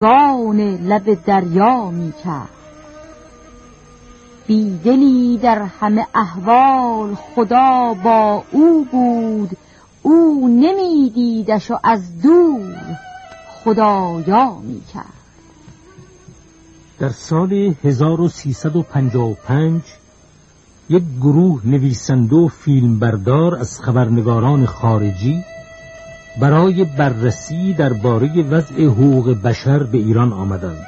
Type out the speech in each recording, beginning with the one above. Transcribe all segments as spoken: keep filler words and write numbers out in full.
گان لب دریا می کرد. بیدلی در همه احوال خدا با او بود، او نمی دیدش و از دور خدایا می کرد. در سال هزار و سیصد و پنجاه و پنج یک گروه نویسنده و فیلمبردار از خبرنگاران خارجی برای بررسی درباره وضع حقوق بشر به ایران آمدند.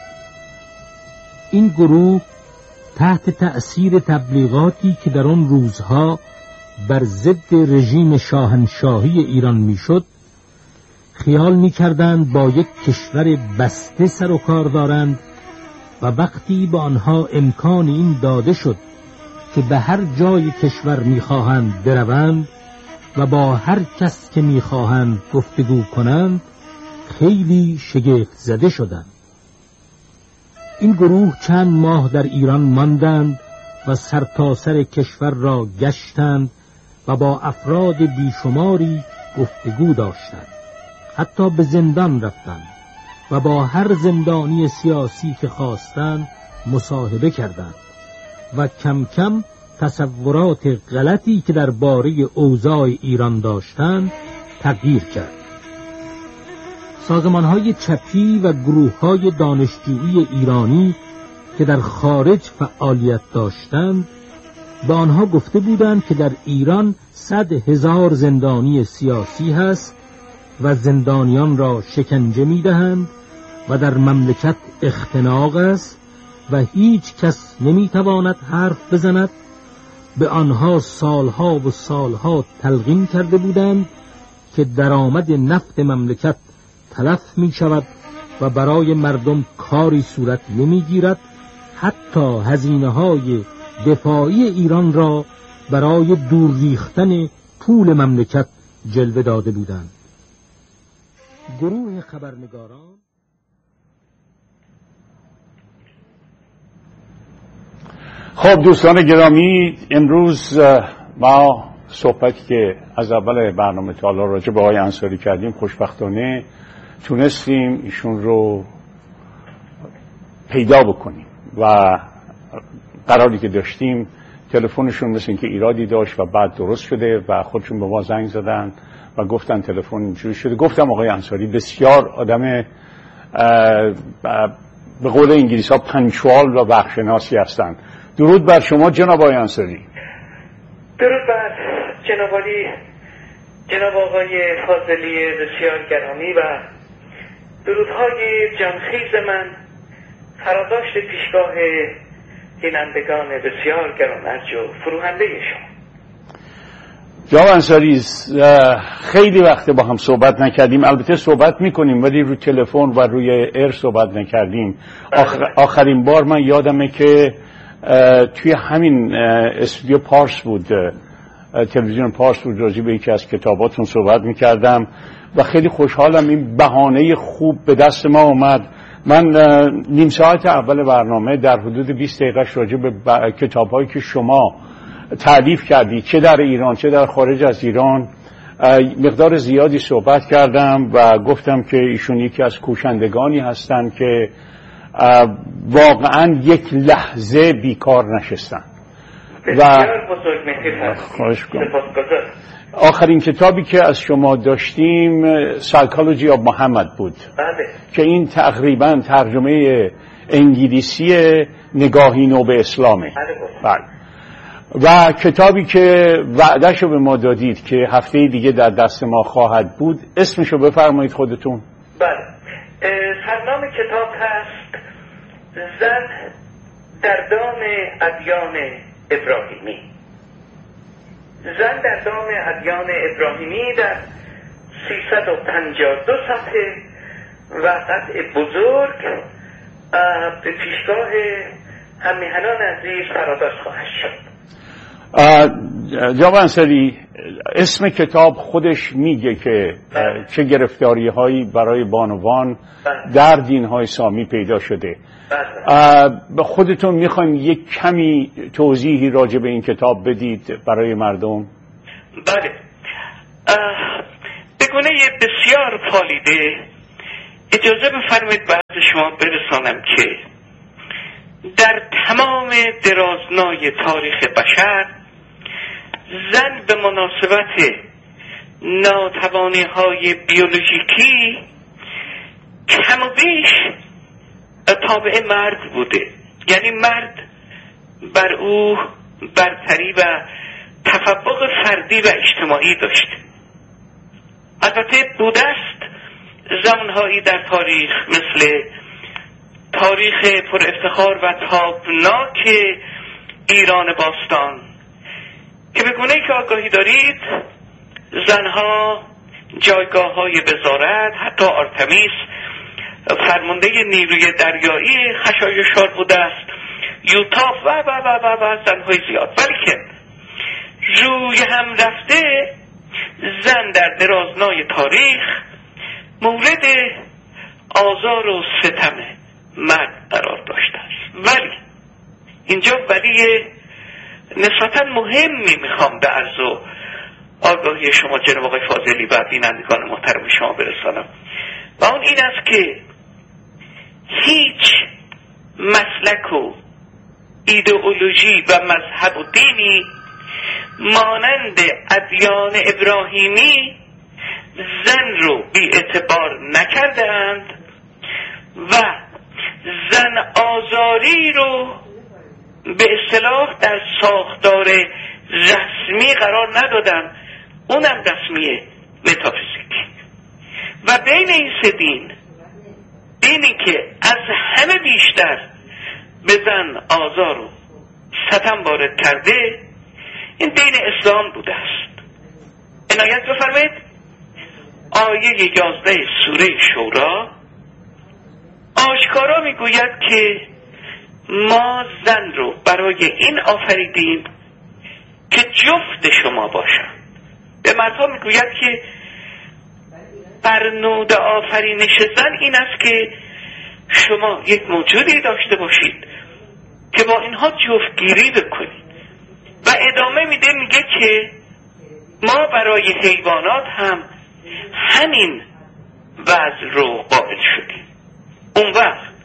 این گروه تحت تأثیر تبلیغاتی که در آن روزها بر ضد رژیم شاهنشاهی ایران میشد، خیال می‌کردند با یک کشور بسته سر و کار دارند و وقتی به آنها امکان این داده شد که به هر جای کشور می‌خواهند بروند و با هر کس که می‌خواهند گفتگو کنند، خیلی شگفت زده شدند. این گروه چند ماه در ایران ماندند و سرتاسر کشور را گشتند و با افراد بیشماری گفتگو داشتند. حتی به زندان رفتند و با هر زندانی سیاسی که خواستند مصاحبه کردند و کم کم تصورات غلطی که درباره اوضاع ایران داشتند تغییر کرد. سازمان‌های چپی و گروه‌های دانشجویی ایرانی که در خارج فعالیت داشتند به آنها گفته بودند که در ایران صد هزار زندانی سیاسی هست و زندانیان را شکنجه می‌دهند و در مملکت اختناق است و هیچ کس نمی‌تواند حرف بزند. به آنها سالها و سالها تلقین کرده بودند که درآمد نفت مملکت تلف می شود و برای مردم کاری صورت نمی گیرد. حتی هزینه های دفاعی ایران را برای دور ریختن پول مملکت جلوه داده بودند. گروه خبرنگاران خب دوستان گرامی، امروز ما صحبتی که از اول برنامه تا حالا راجع به آقای انصاری کردیم، خوشبختانه تونستیم ایشون رو پیدا بکنیم و قراری که داشتیم تلفنشون مثل این که ایرادی داشت و بعد درست شده و خودشون به ما زنگ زدن و گفتن تلفن اینجوری شده. گفتم آقای انصاری بسیار آدم به قول انگلیس ها پنچوال و وقتشناسی هستند. درود بر شما جناب آقای انصاری. درود بر جناب عالی، جناب آقای فاضلی بسیار گرامی و درودهای جانخیز من فراداشت پیشگاه بینندگان بسیار گرانرج و فروهنده شما. جناب انصاری، خیلی وقت با هم صحبت نکردیم. البته صحبت میکنیم ولی روی تلفن و روی ایر صحبت نکردیم. آخر آخرین بار من یادمه که توی همین استودیو پارس بود، تلویزیون پارس بود، راجع به یکی از کتاباتون صحبت میکردم و خیلی خوشحالم این بهانه خوب به دست ما اومد. من نیم ساعت اول برنامه در حدود بیست دقیقه راجع به کتاب‌هایی که شما تألیف کردید، چه در ایران چه در خارج از ایران، مقدار زیادی صحبت کردم و گفتم که ایشون یکی از کوشندگانی هستند که واقعا یک لحظه بیکار نشستن و خواهش کنم. آخرین کتابی که از شما داشتیم سایکولوژی آف محمد بود بله. که این تقریبا ترجمه انگلیسی نگاهی نو به اسلامه. بله. و کتابی که وعدهشو به ما دادید که هفته دیگه در دست ما خواهد بود، اسمشو بفرمایید خودتون. بله، سرنام کتاب هست زن در دام ادیان ابراهیمی. زن در دام ادیان ابراهیمی در سیصد و پنجاه و دو صفحه و قطع بزرگ به پیشگاه هممیهنان عزیز فراداشت خواهد شد. جناب انصاری، اسم کتاب خودش میگه که چه گرفتاری هایی برای بانوان در دین های سامی پیدا شده. به خودتون میخوایم یک کمی توضیحی راجع به این کتاب بدید برای مردم. بله، به گونه بسیار پالیده اجازه بفرمایید که در تمام درازنای تاریخ بشر زن به مناسبت ناتوانی‌های بیولوژیکی کم و بیش تابع مرد بوده، یعنی مرد بر او برتری و تفوق فردی و اجتماعی داشت. البته بوده است زمانهایی در تاریخ مثل تاریخ پر افتخار و تابناک ایران باستان که به گونه‌ای که آگاهی دارید زنها جایگاه های وزارت، حتی آرتمیس فرمانده نیروی دریایی خشایارشار بوده است، یوتاف و و و و و زنهای زیاد. ولی که روی هم رفته زن در درازنای تاریخ مورد آزار و ستم مرد قرار داشته است. ولی اینجا ولی نسبتا مهمی میخوام به عرض و آگاهی شما جناب آقای فاضلی و بینندگان محترم شما برسانم و اون این است که هیچ مسلک و ایدئولوژی و مذهب و دینی مانند ادیان ابراهیمی زن رو بی اعتبار نکرده اند و زن آزاری رو به اصطلاح در ساختار رسمی قرار ندادن، اونم رسمی متافیزیکی. و بین این سه دین، دینی که از همه بیشتر به زن آزار و ستم وارد کرده این دین اسلام بوده است. عنایت بفرمایید آیه یازده سوره شورا آشکارا میگوید که ما زن رو برای این آفریدیم که جفت شما باشن. به مردها میگوید که برنود آفرینش زن این است که شما یک موجودی داشته باشید که با اینها جفتگیری بکنید و ادامه میده میگه که ما برای حیوانات هم همین وضع رو قائل شدیم. اون وقت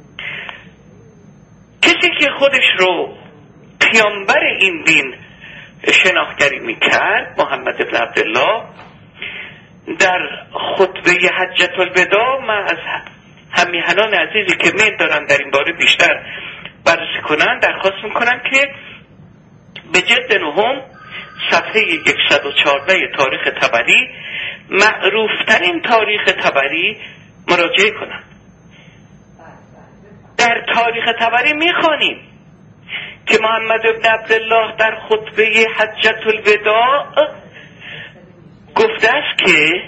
کسی که خودش رو پیامبر این دین شناختگی میکرد، محمد بن عبدالله، در خطبه حجة الوداع من از همیهنان عزیزی که میل دارن در این باره بیشتر بررسی کنن درخواست میکنم که به جلد نهم صفحه صد و چهارده تاریخ طبری، معروفترین تاریخ طبری، مراجعه کنن. در تاریخ طبری میخوانیم که محمد بن عبدالله در خطبه حجة الوداع گفته است که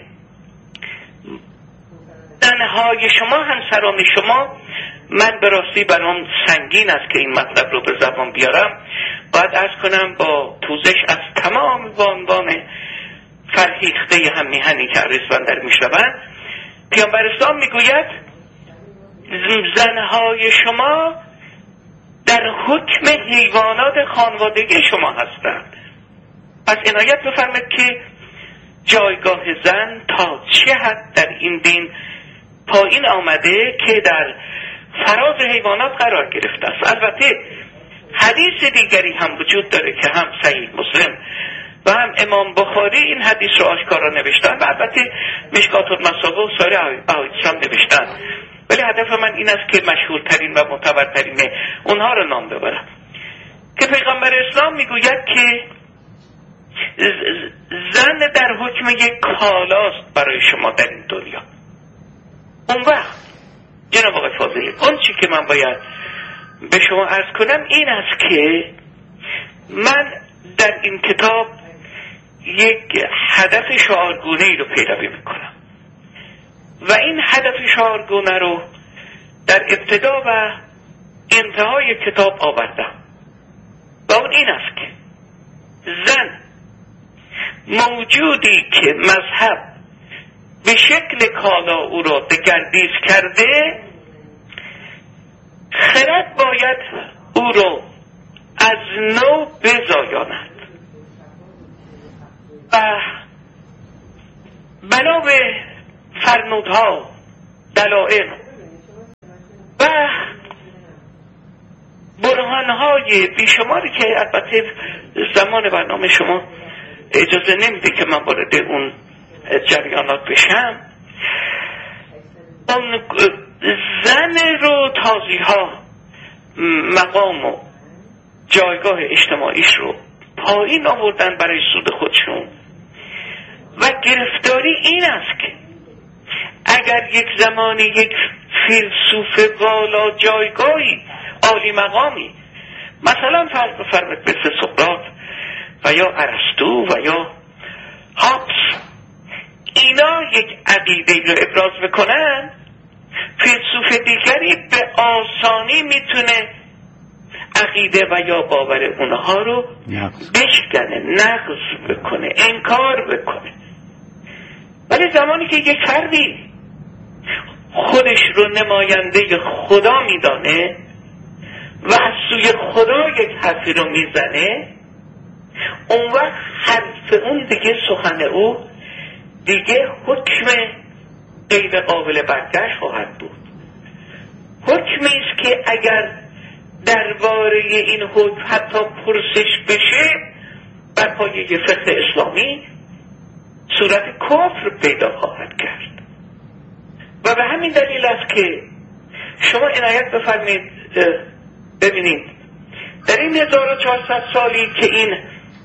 زنهای شما، همسران شما، من به راستی برام سنگین است که این مطلب رو به زبان بیارم، باید عرض کنم با پوزش از تمام بانوان فرهیخته هم میهنی که عرض بندر میشوند. پیامبر اسلام میگوید زنهای شما در حکم حیوانات خانوادگی شما هستند. پس عنایت بفرمایید که جایگاه زن تا چه حد در این دین پایین آمده که در فراز حیوانات قرار گرفته است. البته حدیث دیگری هم وجود داره که هم صحیح مسلم و هم امام بخاری این حدیث رو آشکارا نوشتن و البته مشکات المصابیح و سایر احادیث هم نوشتن، ولی هدف من این است که مشهورترین و معتبرترین اونها رو نام ببرم که پیغمبر اسلام میگوید که زن در حکم یک کالاست برای شما در این دنیا. اون وقت جناب آقای فاضلی، اون چی که من باید به شما عرض کنم این است که من در این کتاب یک هدف شعارگونه ای رو پیروی میکنم و این هدف شعارگونه رو در ابتدا و انتهای کتاب آوردم و اون این است که زن موجودی که مذهب به شکل کالا او را دگردیز کرده، خرد باید او را از نو بزایاند و بنا به فرنودها، دلائل و های بیشماری که البته زمان برنامه شما اجازه نمیده که من وارد اون جریانات بشم، اون زن رو تازی ها مقام و جایگاه اجتماعیش رو پایین آوردن برای سود خودشون و گرفتاری این است که اگر یک زمانی یک فیلسوف والا جایگاهی عالی مقامی مثلا فرض بفرمایید مثل سقراط و یا ارسطو و یا هابس اینا یک عقیده رو ابراز بکنن، فیلسوف دیگری به آسانی میتونه عقیده و یا باور اونها رو بشکنه، نقض بکنه، انکار بکنه. ولی زمانی که یک فردی خودش رو نماینده خدا میدانه و از سوی خدا یک حرفی رو میزنه، اون وقت حرف اون دیگه، سخن او دیگه حکم غیر قابل برگشت خواهد بود. حکمی است که اگر درباره این حکم حتی پرسش بشه بر پایه فقه اسلامی صورت کفر پیدا خواهد کرد. و به همین دلیل است که شما عنایت بفرمایید ببینید در این هزار و چهارصد سالی که این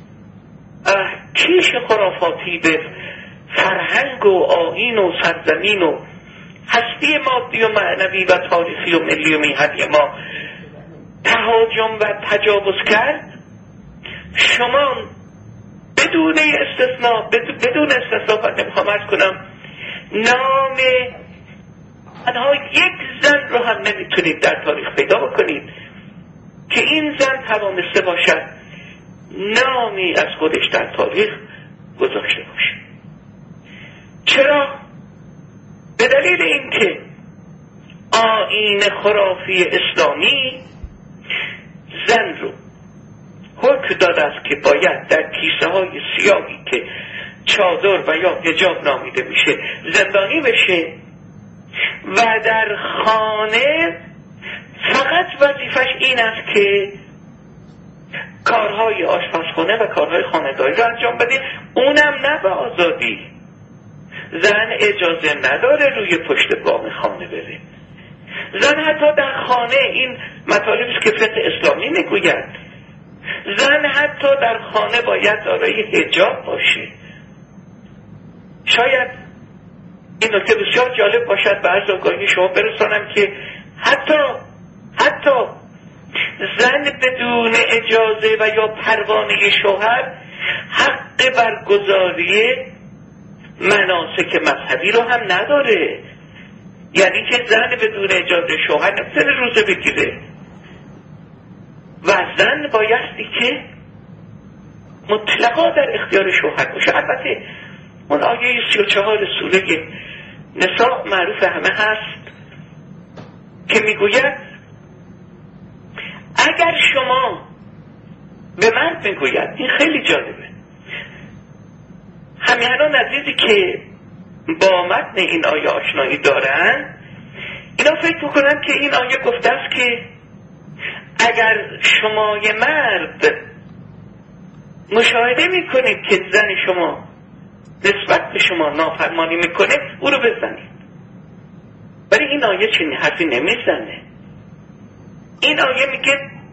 کیش خرافاتی به فرهنگ و آیین و سرزمین و هستی مادی و معنوی و تاریخی و ملی و میهنی ما تهاجم و تجاوز کرد، شما بدون استثناء بدون استثناء نمیخوام ارز کنم نام تنها یک زن رو هم نمیتونید در تاریخ پیدا بکنید که این زن توانسته باشد نامی از خودش در تاریخ گذاشته باشه. چرا؟ به دلیل اینکه آیین خرافی اسلامی زن رو حکم داده است که باید در کیسه های سیاهی که چادر و یا حجاب نامیده میشه زندانی بشه و در خانه فقط وظیفش این است که کارهای آشپزخانه و کارهای خانه‌داری رو انجام بده، اونم نه به آزادی. زن اجازه نداره روی پشت بام خانه بره. زن حتی در خانه، این مطالبی است که فقه اسلامی میگوید، زن حتی در خانه باید دارای حجاب باشه. شاید این نکته بسیار جالب باشد به عرض آگاهی شما برسانم که حتی حتی زن بدون اجازه و یا پروانه شوهر حق برگزاری مناسک مذهبی رو هم نداره. یعنی که زن بدون اجازه شوهر نمیتونه روزه بگیره و زن بایستی که مطلقا در اختیار شوهر باشه. البته اون آیه سی و چهار سوره نساء معروف همه هست که میگوید اگر شما به مرد میگوید، این خیلی جالبه، همیهنان عزیزی که با متن این آیه آشنایی دارن اینا فکر میکنن که این آیه گفته است که اگر شما یه مرد مشاهده میکنید که زن شما نسبت به شما نافرمانی میکنه او رو بزنید. ولی این آیه چنین حرفی نمیزنه. این آیه میگه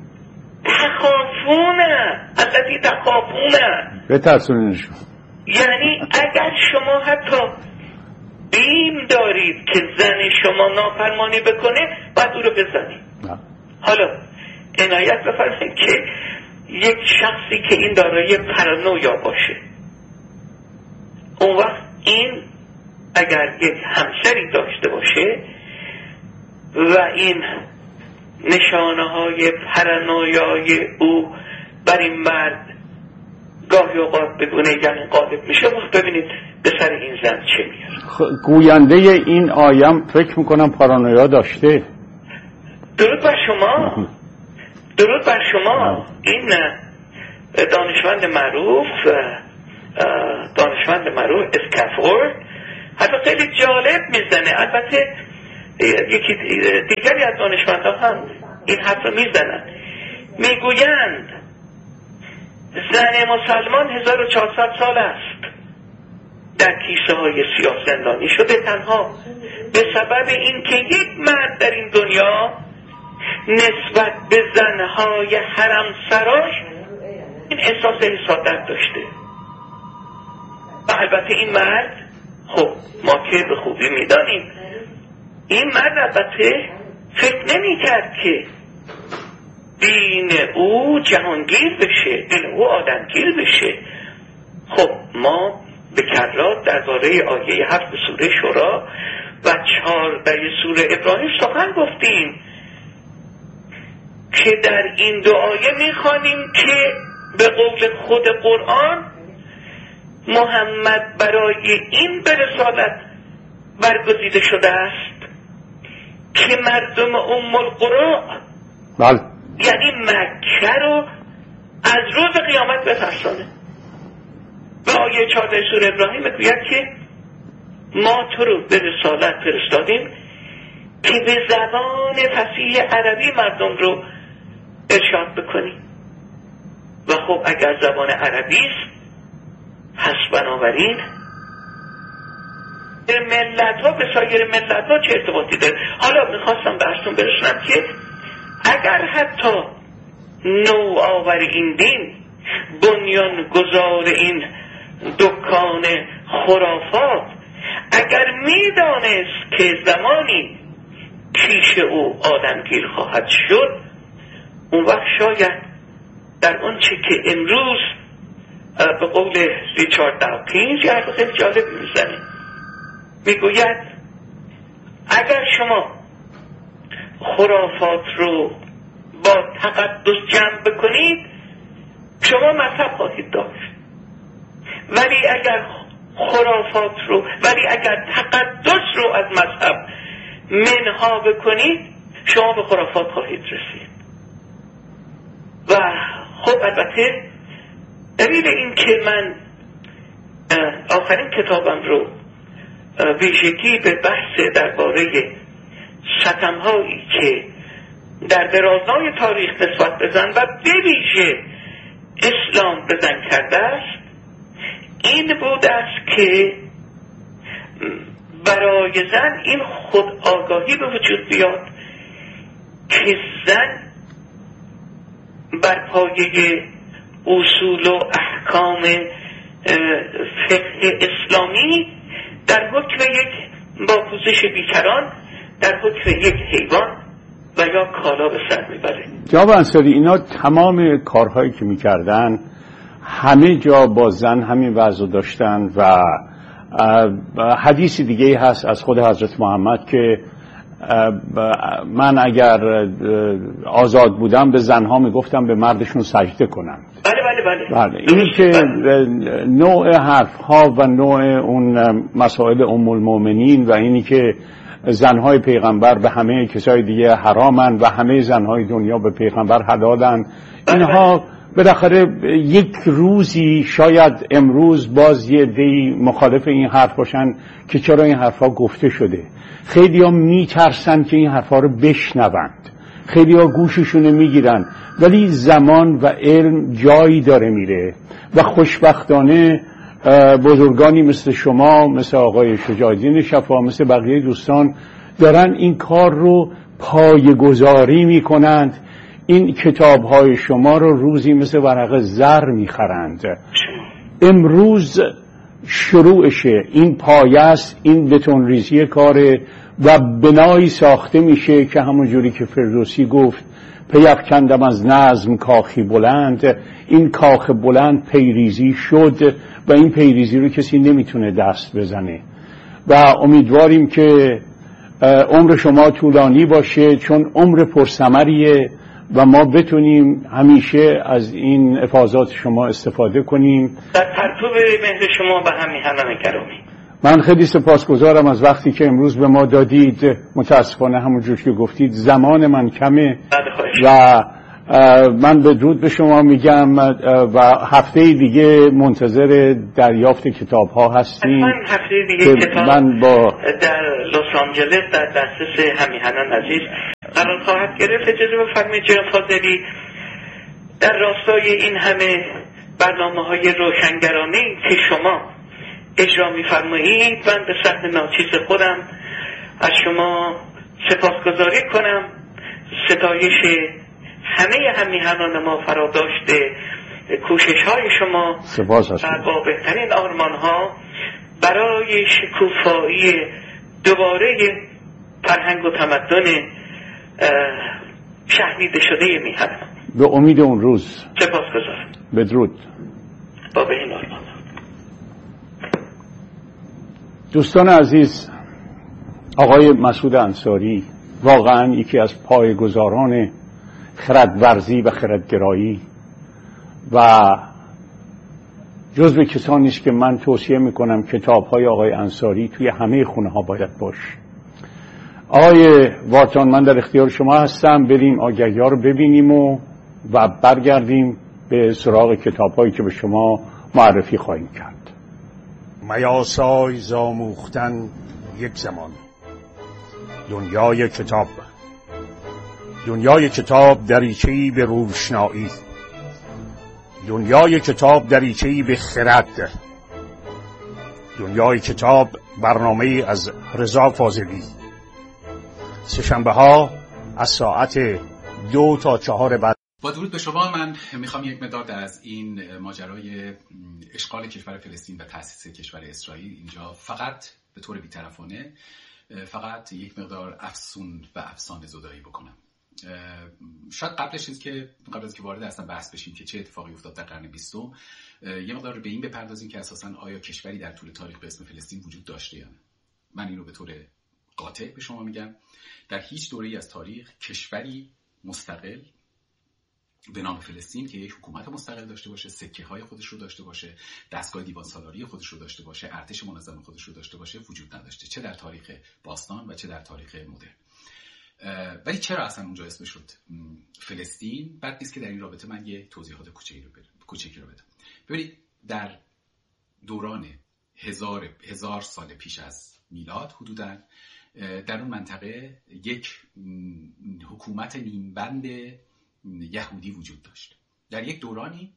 تخافونه الذی تخافونه، بترسونیشون. یعنی اگر شما حتی بیم دارید که زن شما نافرمانی بکنه باید او رو بزنید. نه. حالا عنایت بفرمایید که یک شخصی که این دارای پرانویا باشه، اون وقت این اگر یک همسری داشته باشه و این نشانه های پرانویای او بر این مرد گاهی اوقات به گونه یقین غالب میشه، وقت ببینید به سر این زن چه میاره. گوینده این آیم فکر میکنم پارانویا داشته. درود بر شما، درود بر شما. این دانشمند معروف دانشمند معروف اسکافورد حتی خیلی جالب میزنه. البته یکی دیگری از دانشمندان هم این حرف رو میزنن. میگویند زن مسلمان هزار و چهارصد سال است در کیسه های سیاه زندانی شده، تنها به سبب اینکه یک مرد در این دنیا نسبت به زنهای حرم سراش این احساس حسادت داشته. و البته این مرد، خب ما که به خوبی میدانیم این مرد البته فکر نمی کرد که دین او جهانگیر بشه، دین او آدمگیر بشه. خب ما به کرات درباره آیه هفت سوره شورا و چهارده سوره ابراهیم سخن گفتیم که در این دو آیه میخوانیم که به قول خود قرآن محمد برای این به رسالت برگزیده شده است که مردم ام القری بله یعنی مکه رو از روز قیامت بترسانه. و آیه چهارده سوره ابراهیم میگوید که ما تو رو به رسالت فرستادیم که به زبان فصیح عربی مردم رو ارشاد بکنی. و خب اگر زبان عربی است پس بنابراین ملت ها به سایر ملت ها چه ارتباطی داره؟ حالا میخواستم براتون برسونم که اگر حتی نوآور این دین، بنیان گذار این دکان خرافات، اگر میدانست که زمانی پیش او آدمگیر خواهد شد، اون وقت شاید در اون چه که امروز به قول ریچارد داکینز یه حرف خیلی جالبی میزنه، میگوید اگر شما خرافات رو با تقدس جمع بکنید شما مذهب خواهید داشت، ولی اگر خرافات رو ولی اگر تقدس رو از مذهب منها بکنید شما به خرافات خواهید رسید. و خب البته دلیل این که من آخرین کتابم رو ویژگی به بحث درباره ستم‌هایی که در درازای تاریخ نسبت بزن و به ویژه اسلام بزن کرده است این بود است که برای زن این خود آگاهی به وجود بیاد که زن بر پایه اصول و احکام فقه اسلامی در حکم یک با پوزش بیکران در حکم یک حیوان و یا کالا به سر میبره. جناب انصاری، اینا تمام کارهایی که میکردن همه جا با زن همین وضع داشتن و حدیثی دیگه هست از خود حضرت محمد که من اگر آزاد بودم به زنها میگفتم به مردشون سجده کنند. بله بله بله. بله. اینی که نوع حرفها و نوع اون مسائل ام المؤمنین و اینی که زنهای پیغمبر به همه کسای دیگه حرامن و همه زنهای دنیا به پیغمبر حلالن، اینها بالاخره یک روزی شاید امروز باز یه دی مخالف این حرف باشن که چرا این حرفا گفته شده. خیلی ها میترسن که این حرفا رو بشنوند، خیلی ها گوششونه میگیرن، ولی زمان و علم جایی داره میره و خوشبختانه بزرگانی مثل شما، مثل آقای شجاع‌الدین شفا، مثل بقیه دوستان دارن این کار رو پایه‌گذاری میکنند. این کتاب‌های شما رو روزی مثل ورق زر میخرند. امروز شروعشه، این پایه است، این بتون ریزی کاره و بنایی ساخته میشه که همون جوری که فردوسی گفت پیفکندم از نظم کاخی بلند. این کاخ بلند پیریزی شد و این پیریزی رو کسی نمیتونه دست بزنه و امیدواریم که عمر شما طولانی باشه، چون عمر پرثمریه و ما بتونیم همیشه از این افاضات شما استفاده کنیم. در پرتو مهر شما و همیهنان گرامی من خیلی سپاسگزارم از وقتی که امروز به ما دادید. متاسفانه همونجور که گفتید زمان من کمه و من به درود به شما میگم و هفته دیگه منتظر دریافت کتاب ها هستیم. من هفته دیگه کتاب من با در لس آنجلس در دسترس همیهنان عزیز قرار خواهد گرفت. اجازه بفرمایید جناب فاضلی در راستای این همه برنامه‌های روشنگرانه که شما اجرا می‌فرمایید، من به صحن ناچیز خودم از شما سپاسگزاری کنم. ستایش همه همیهنان ما فرا داشته کوشش‌های شما و با بهترین آرمان‌ها برای شکوفایی دوباره فرهنگ و تمدن شهریده شده میهن. به امید اون روز سپاسگزارم. بدرود. با بهترین آرمان. دوستان عزیز، آقای مسعود انصاری واقعا یکی از پایه‌گذاران خردورزی و خردگرایی و جزو کسانی است که من توصیه میکنم کتاب‌های آقای انصاری توی همه خونه‌ها باید باشه. آقای وارتان، من در اختیار شما هستم. بریم آگهی‌ها رو ببینیم و و برگردیم به سراغ کتاب‌هایی که به شما معرفی خواهیم کرد. میاسای زاموختن یک زمان. دنیای کتاب. دنیای کتاب دریچه‌ای به روشنایی. دنیای کتاب دریچه‌ای به خرد. دنیای کتاب برنامه‌ای از رضا فاضلی. سه‌شنبه‌ها از ساعت دو تا چهار بعد. با درود به شما، من میخوام یک مقدار از این ماجرای اشغال کشور فلسطین و تأسیس کشور اسرائیل اینجا فقط به طور بی‌طرفانه فقط یک مقدار افسون و افسانه زدایی بکنم. شاید قبلش از که قبل از که وارد اصلا بحث بشیم که چه اتفاقی افتاد در قرن بیستم، یه مقدار به این بپردازیم که اساساً آیا کشوری در طول تاریخ به اسم فلسطین وجود داشته یا نه. من اینو به طور قاطع به شما میگم، در هیچ دوره‌ای از تاریخ کشوری مستقل به نام فلسطین که یک حکومت مستقل داشته باشه، سکه‌های خودش رو داشته باشه، دستگاه دیوان سالاری خودش رو داشته باشه، ارتش منظم خودش رو داشته باشه وجود نداشته، چه در تاریخ باستان و چه در تاریخ مدرن. ولی چرا اصلا اونجا اسم شد فلسطین؟ بد نیست که در این رابطه من یه توضیحات کوچکی رو بدم. کوچکی رو بدم. ببینید، در دوران هزار هزار سال پیش از میلاد حدوداً در اون منطقه یک حکومت نیمبند یهودی وجود داشت. در یک دورانی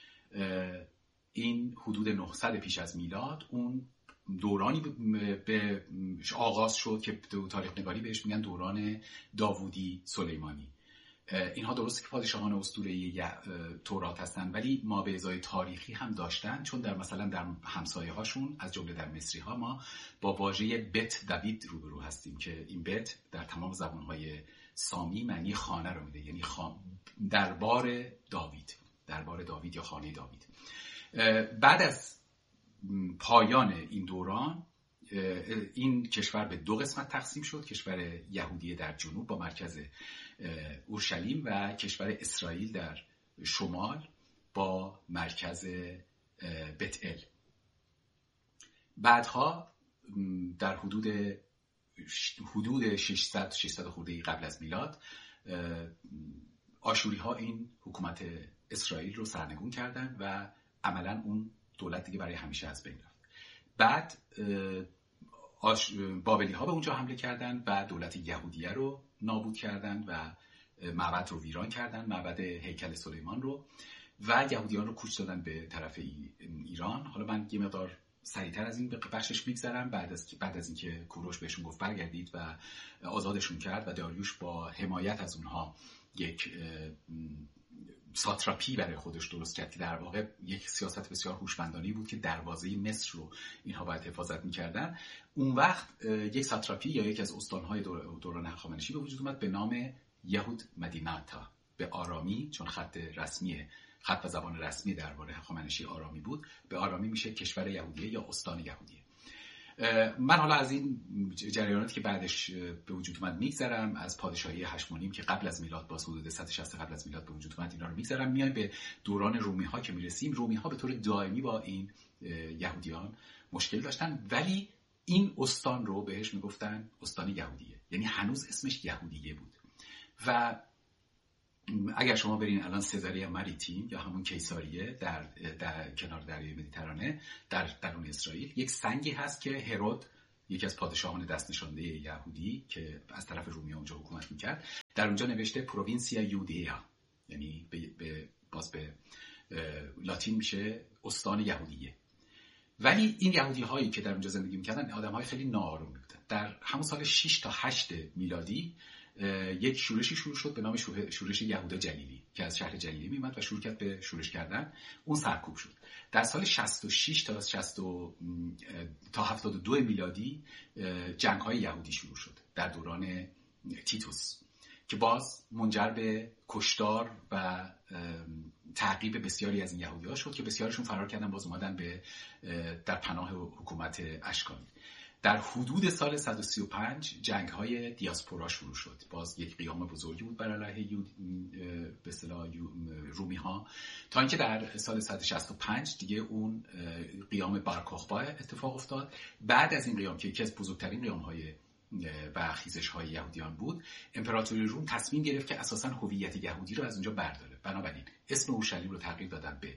این حدود نهصد پیش از میلاد اون دورانی به آغاز شد که تاریخ نگاری بهش میگن دوران داوودی سلیمانی. اینها درسته که پادشاهان اسطوره‌ای تورات هستن، ولی ما به ازای تاریخی هم داشتن، چون در مثلا در همسایه هاشون از جمله در مصری ها ما با واژه بیت دوید روبرو هستیم که این بیت در تمام زبانهای سامی معنی خانه رو میده، یعنی خان... دربار داوید، دربار داوید یا خانه داوید. بعد از پایان این دوران این کشور به دو قسمت تقسیم شد، کشور یهودی در جنوب با مرکز اورشلیم و کشور اسرائیل در شمال با مرکز بیت ال. بعدها در حدود حدود ششصد ششصد خورده قبل از میلاد آشوری ها این حکومت اسرائیل رو سرنگون کردن و عملا اون دولت دیگه برای همیشه از بین رفت. بعد بابلی ها به اونجا حمله کردن و دولت یهودیه رو نابود کردن و معبد رو ویران کردن، معبد هیکل سلیمان رو، و یهودیان رو کوچ دادن به طرف ایران. حالا من یه مقدار سریعتر از این به بخشش میگذرم. بعد از بعد از اینکه کوروش بهشون گفت برگردید و آزادشون کرد و داریوش با حمایت از اونها یک ساتراپی برای خودش درست کرد که در واقع یک سیاست بسیار هوشمندانه بود که دروازه مصر رو اینها باید حفاظت می‌کردن. اون وقت یک ساتراپی یا یک از استان‌های دوران هخامنشی به وجود اومد به نام یهود مدیناتا، به آرامی، چون خط رسمی خط و زبان رسمی درباره هخامنشی آرامی بود، به آرامی میشه کشور یهودیه یا استان یهودیه. من حالا از این جریاناتی که بعدش به وجود اومد میگذرم، از پادشاهی هشمونیم که قبل از میلاد با حدود صد و شصت قبل از میلاد به وجود اومد اینا رو میگذرم. میایم به دوران رومی ها که میرسیم. رومی ها به طور دائمی با این یهودیان مشکل داشتن، ولی این استان رو بهش میگفتن استان یهودیه، یعنی هنوز اسمش یهودیه بود. و اگر شما برین الان سزاریا مریتیم یا همون کیساریه در, در کنار دریای مدیترانه در درون اسرائیل، یک سنگی هست که هرود، یکی از پادشاهان دست نشانده یهودی که از طرف رومی اونجا حکومت میکرد، در اونجا نوشته پرووینسیا یودیا، یعنی به, به باز به لاتین میشه استان یهودیه. ولی این یهودی هایی که در اونجا زندگی میکردن آدم های خیلی ناآروم بودن. در همون سال شش تا هشت میلادی یک شورشی شروع شد به نام شورش یهودا جلیلی که از شهر جلیلی میومد و شروع کرد به شورش کردن. اون سرکوب شد. در سال شصت و شش تا شصت تا هفتاد و دو میلادی جنگ های یهودی شروع شد در دوران تیتوس که باز منجر به کشتار و تعقیب بسیاری از این یهودی‌ها شد که بسیارشون فرار کردن، باز اومدن به در پناه حکومت اشکانی. در حدود سال صد و سی و پنج جنگ‌های دیاسپورا شروع شد. باز یک قیام بزرگی بود بر علیه به اصطلاح رومی‌ها، تا اینکه در سال صد و شصت و پنج دیگه اون قیام بارکوخبا اتفاق افتاد. بعد از این قیام که یکی از بزرگترین قیام‌های و خیزش‌های یهودیان بود، امپراتوری روم تصمیم گرفت که اساساً هویت یهودی رو از اونجا برداره. بنابراین اسم اورشلیم رو تغییر دادن به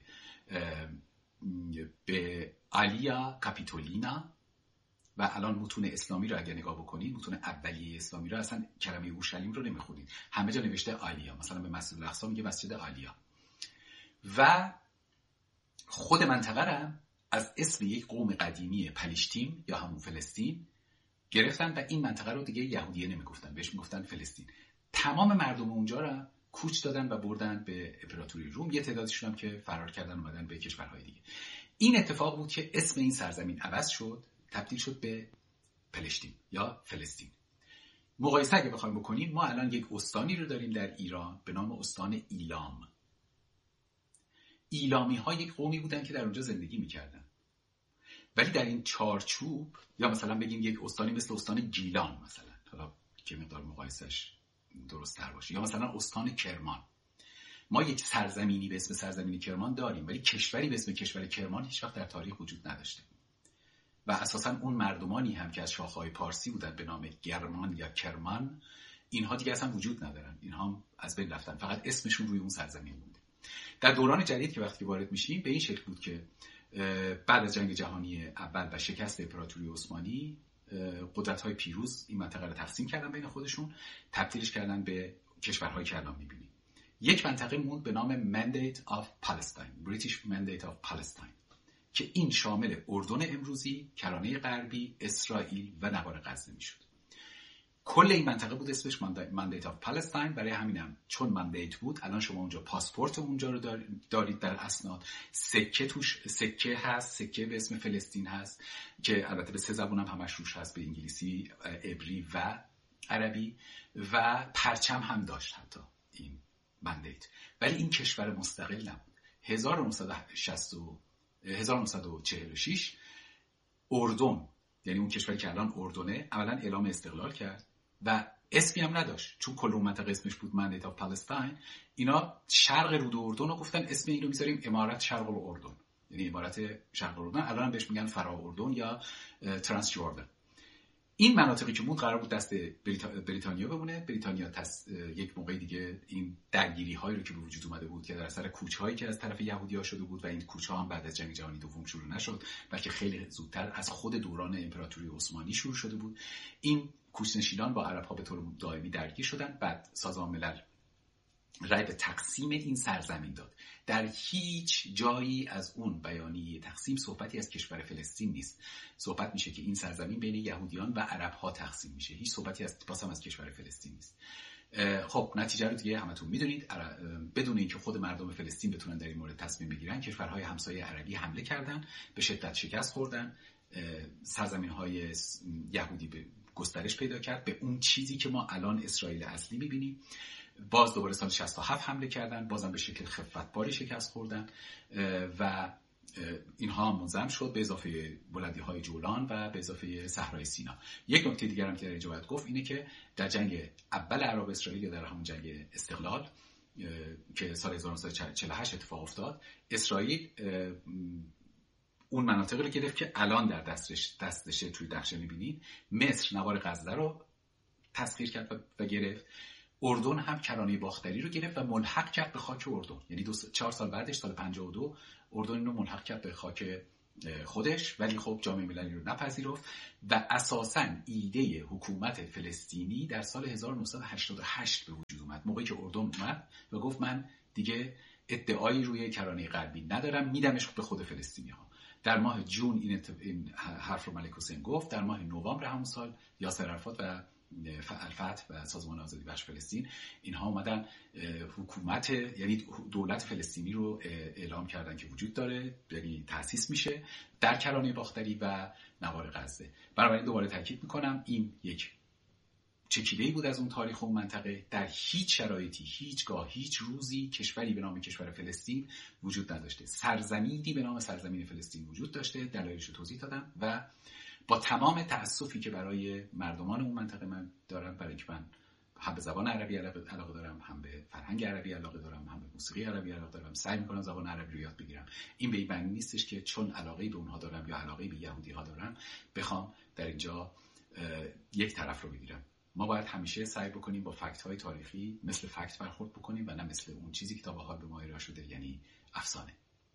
به آلیا کاپیتولینا و الان متون اسلامی رو اگه نگاه بکنید، متون اولیه اسلامی رو اصلا کلمه اورشلیم رو نمیخونید، همه جا نوشته آلیا. مثلا به مسجد الاقصی میگه مسجد آلیا. و خود منطقه رو از اسم یک قوم قدیمی پلشتین یا همون فلسطین گرفتن و این منطقه رو دیگه یهودیه نمیگفتن، بهش میگفتن فلسطین. تمام مردم اونجا رو کوچ دادن و بردن به امپراتوری روم. یه تعدادشون هم که فرار کردن اومدن به کشورهای دیگه. این اتفاق بود که اسم این سرزمین عوض شد، تبدیل شد به پلشتین یا فلسطین. مقایسه اگه بخوایم بکنیم، ما الان یک استانی رو داریم در ایران به نام استان ایلام. ایلامی ها یک قومی بودن که در اونجا زندگی میکردن، ولی در این چارچوب، یا مثلا بگیم یک استانی مثل استان گیلان مثلا، حالا که مقدار مقایسش درست تر باشه، یا مثلا استان کرمان. ما یک سرزمینی به اسم سرزمین کرمان داریم، ولی کشوری به اسم کشور کرمان هیچ وقت در تاریخ وجود نداشته. و اساسا اون مردمانی هم که از شاخه‌های پارسی بودن به نام گرمان یا کرمان، اینها دیگه اصلا وجود ندارن، اینها هم از بین رفتن، فقط اسمشون روی اون سرزمین مونده. در دوران جدید که وقتی وارد میشیم به این شکل بود که بعد از جنگ جهانی اول و شکست امپراتوری عثمانی، قدرت‌های پیروز این منطقه رو تقسیم کردن بین خودشون، تبدیلش کردن به کشورهایی که الان می‌بینیم. یک منطقه موند به نام Mandate of Palestine، British Mandate of Palestine، که این شامل اردن امروزی، کرانه غربی، اسرائیل و نوار غزه میشد. کل این منطقه بود اسمش Mandate of Palestine. برای همینم چون مندیت بود، الان شما اونجا پاسپورت اونجا رو دارید در اسناد، سکه توش سکه هست، سکه به اسم فلسطین هست که البته به سه زبان هم همش روش هست، به انگلیسی، عبری و عربی، و پرچم هم داشت حتی این مندیت. ولی این کشور مستقل نبود. هزار و نهصد و چهل و شش اردن، یعنی اون کشوری که الان اردنه، اولا اعلام استقلال کرد و اسمی هم نداشت، چون کل اون منطقه اسمش بود Mandate of Palestine. اینا شرق رود اردن رو گفتن اسم اینو میذاریم امارت شرق الاردن، یعنی امارت شرق الاردن. الان هم بهش میگن فرا اردن یا ترانس جردن. این مناطقی که موند قرار بود دست بریتا... بریتانیا بمونه. بریتانیا تس... یک موقع دیگه این درگیری هایی رو که به وجود اومده بود که در اثر کوچ هایی که از طرف یهودی‌ها شده بود، و این کوچ ها هم بعد از جنگ جهانی دوم شروع نشد، بلکه خیلی زودتر از خود دوران امپراتوری عثمانی شروع شده بود. این کوچ نشینان با عرب ها به طور دائمی درگیر شدن. بعد سازمان ملل رأی به تقسیم این سرزمین داد. در هیچ جایی از اون بیانیه تقسیم صحبتی از کشور فلسطین نیست. صحبت میشه که این سرزمین بین یهودیان و عرب ها تقسیم میشه. هیچ صحبتی از باسم از کشور فلسطین نیست. خب نتیجه رو دیگه همتون میدونید. بدون اینکه خود مردم فلسطین بتونن در این مورد تصمیم بگیرن، کشورهای همسایه عربی حمله کردن، به شدت شکست خوردن. سرزمین‌های یهودی به گسترش پیدا کرد به اون چیزی که ما الان اسرائیل اصلی میبینیم. باز دوباره سال شصت و هفت حمله کردن، بازم به شکل خفتباری شکست خوردن و اینها منظم شد به اضافه بلندی‌های جولان و به اضافه صحرای سینا. یک نکته دیگر هم که در اینجا باید گفت اینه که در جنگ اول عرب اسرائیل، یا در همون جنگ استقلال که سال هزار و نهصد و چهل و هشت اتفاق افتاد، اسرائیل اون مناطقی رو گرفت که الان در دستش دستشه توی نقشه می‌بینید. مصر نوار غزه رو تسخیر کرد و گرفت. اردن هم کرانه باختری رو گرفت و ملحق کرد به خاک اردن. یعنی دو چهار سال بعدش، سال پنجاه و دو، اردن رو ملحق کرد به خاک خودش، ولی خب جامعه مللی رو نپذیرفت و اساساً ایده حکومت فلسطینی در سال هزار و نهصد و هشتاد و هشت به وجود اومد، موقعی که اردن اومد و گفت من دیگه ادعایی روی کرانه غربی ندارم، میدمش به خود فلسطینی ها. در ماه جون این, اتف... این حرف رو ملک حسین گفت. در ماه نوامبر همون سال یاسر عرفات و الفتح و سازمان آزادی بخش فلسطین اینها اومدن حکومت، یعنی دولت فلسطینی رو اعلام کردن که وجود داره، یعنی تأسیس میشه در کرانه باختری و نوار غزه. بنابراین دوباره تاکید میکنم این یک چکیده‌ای بود از اون تاریخ و اون منطقه. در هیچ شرایطی، هیچگاه، هیچ روزی کشوری به نام کشور فلسطین وجود نداشته. سرزمینی به نام سرزمین فلسطین وجود داشته، دلایلش رو توضیح دادم و با تمام تأسفی که برای مردمان اون منطقه من دارم، برای اینکه من هم به زبان عربی علاقه دارم، هم به فرهنگ عربی علاقه دارم، هم به موسیقی عربی علاقه دارم، سعی می‌کنم زبان عربی رو یاد بگیرم. این به این معنی نیستش که چون علاقه‌ای به اونها دارم یا علاقه‌ای به یهودی‌ها دارم بخوام در اینجا یک طرف رو بگیرم. ما باید همیشه سعی بکنیم با فکت‌های تاریخی مثل فکت برخورد بکنیم و نه مثل اون چیزی که تا به حال به ما ارائه شده، یعنی افسانه.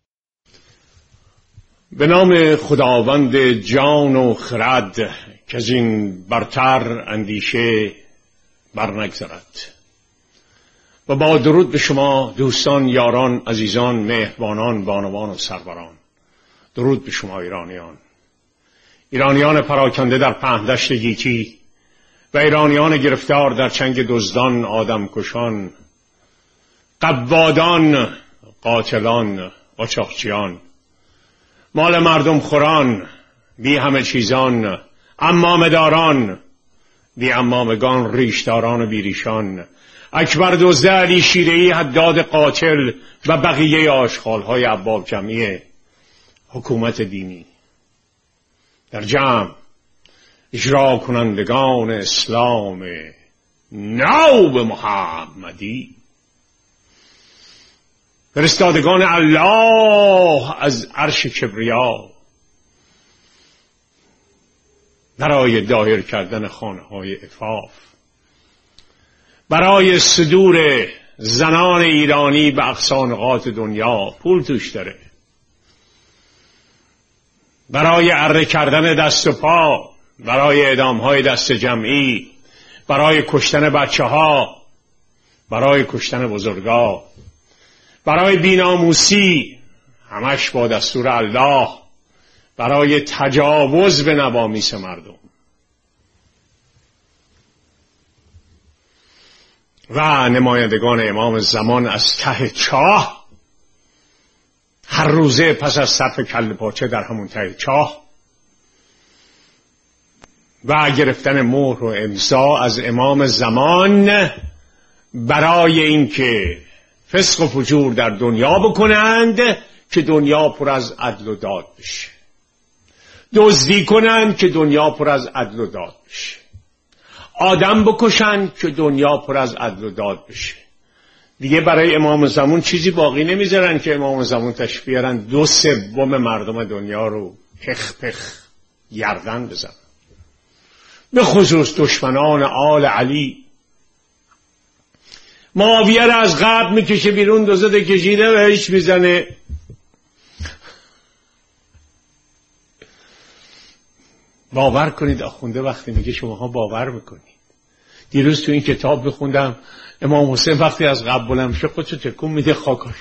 به نام خداوند جان و خرد که از این برتر اندیشه برنگذرد. و با درود به شما دوستان، یاران، عزیزان، مهربانان، بانوان و سروران. درود به شما ایرانیان، ایرانیان پراکنده در پهندشت گیتی و ایرانیان گرفتار در چنگ دزدان، آدمکشان، قوادان، قاتلان، قاچاقچیان، مال مردم خوران، بی همه چیزان، امامه داران، بی امامگان، ریشداران و بیریشان، اکبر دزده، علی شیره‌ای، حداد قاتل و بقیه آشغال‌های ابواب جمعی حکومت دینی در جمع اجرا کنندگان اسلام ناب محمدی، فرستادگان الله از عرش کبریا برای دایر کردن خانه های عفاف، برای صدور زنان ایرانی به اقصا نقاط دنیا، پول توش داره، برای اره کردن دست و پا، برای اعدام های دست جمعی، برای کشتن بچه ها، برای کشتن بزرگا، برای بی‌ناموسی، همش با دستور الله، برای تجاوز به نوامیس مردم و نمایندگان امام زمان از ته چاه، هر روزه پس از صرف کله پاچه در همون ته چاه و گرفتن مهر و امضا از امام زمان برای اینکه فسق و فجور در دنیا بکنند که دنیا پر از عدل و داد بشه، دزدی کنند که دنیا پر از عدل و داد بشه، آدم بکشند که دنیا پر از عدل و داد بشه. دیگه برای امام زمان چیزی باقی نمیذارن که امام زمان تشریف بیارن دو سوم مردم دنیا رو پخ پخ گردن بزنن، به خصوص دشمنان آل علی. معاویه را از قبر میکشه بیرون، دوزده کشیده و هیچ میزنه. باور کنید آخونده وقتی میگه شماها باور میکنید. دیروز تو این کتاب بخوندم امام حسین وقتی از قبر بلند میشه خودشو تکون میده خاکاش.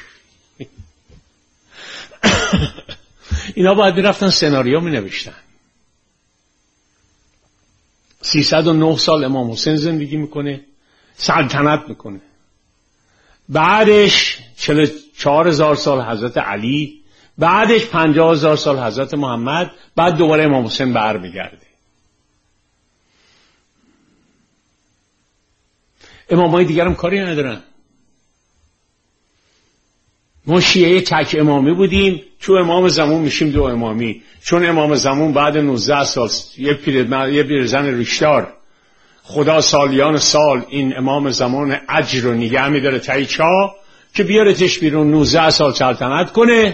اینا باید میرفتن سناریو مینوشتن. سیصد و نه سال امام حسین زندگی میکنه، سلطنت میکنه، بعدش چهل و چهار هزار سال حضرت علی، بعدش پنجاه هزار سال حضرت محمد، بعد دوباره امام حسین برمیگرده. امامای دیگر هم کاری ندارن. ما شیعه تک امامی بودیم، چون امام زمان میشیم دو امامی. چون امام زمان بعد نوزده سال یه پیرزن ریشدار، خدا سالیان سال این امام زمان اجر رو نگه میداره تایی چا که بیارتش بیرون نوزده سال سلطنت کنه،